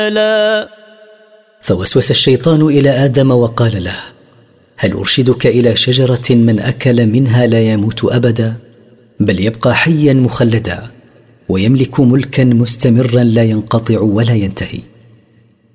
فوسوس الشيطان إلى آدم وقال له: هل أرشدك إلى شجرة من أكل منها لا يموت أبدا، بل يبقى حيا مخلدا ويملك ملكا مستمرا لا ينقطع ولا ينتهي؟